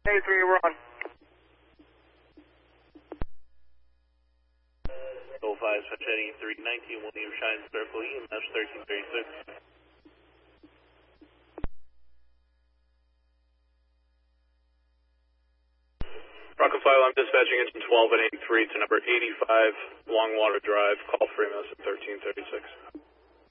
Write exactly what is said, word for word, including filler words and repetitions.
eighty-three, we're on. oh five, Sunshine eighty-three, nineteen, William Shine Circle, E M S thirteen thirty-six. Rocket five, I'm dispatching engine twelve and eighty-three to number eighty-five, Longwater Drive, call Fremont at thirteen thirty-six.